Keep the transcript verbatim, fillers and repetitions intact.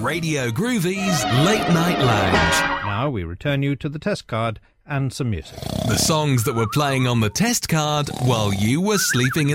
Radio Groovy's Late Night Lounge. Now we return you to the test card and some music. The songs that were playing on the test card while you were sleeping in